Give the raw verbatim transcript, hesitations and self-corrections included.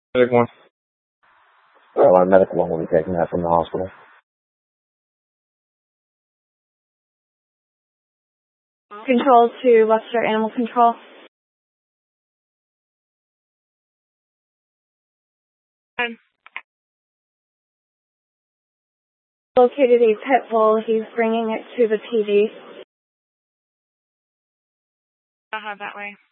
Medic one. Well, our medical one will be taking that from the hospital. Control to Webster Animal Control. Um, Located a pit bull. He's bringing it to the P D. I'll have that way.